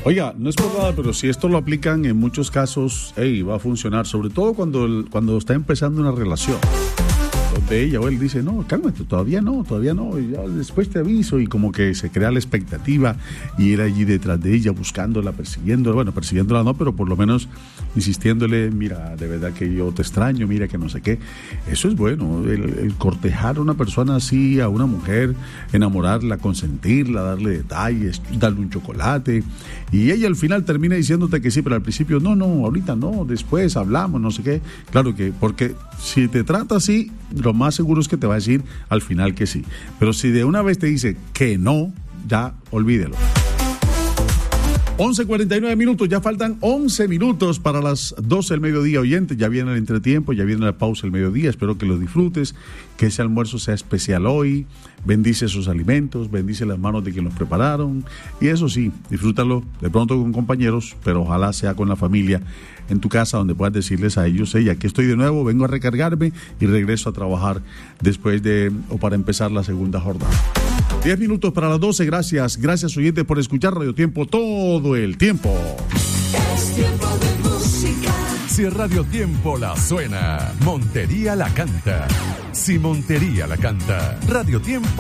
Oiga, no es por nada, pero si esto lo aplican en muchos casos, va a funcionar, sobre todo cuando está empezando una relación. Donde ella o él dice, no, cálmate, todavía no, y ya después te aviso, y como que se crea la expectativa y ir allí detrás de ella, buscándola, persiguiéndola no, pero por lo menos insistiéndole, mira, de verdad que yo te extraño, mira que no sé qué. Eso es bueno, el cortejar a una persona así, a una mujer, enamorarla, consentirla, darle detalles, darle un chocolate, y ella al final termina diciéndote que sí, pero al principio, no, ahorita no, después hablamos, no sé qué. Claro que, porque si te trata así, lo más seguro es que te va a decir al final que sí. Pero si de una vez te dice que no, ya olvídelo. 11:49 minutos, ya faltan 11 minutos para las 12 del mediodía, oyente. Ya viene el entretiempo, ya viene la pausa del mediodía. Espero que lo disfrutes, que ese almuerzo sea especial hoy. Bendice sus alimentos, bendice las manos de quien los prepararon. Y eso sí, disfrútalo de pronto con compañeros, pero ojalá sea con la familia en tu casa, donde puedas decirles a ellos, aquí estoy de nuevo, vengo a recargarme y regreso a trabajar después para empezar la segunda jornada. 10 minutos para las 12, gracias oyente por escuchar Radio Tiempo todo el tiempo. Es tiempo de música. Si Radio Tiempo la suena, Montería la canta. Si Montería la canta, Radio Tiempo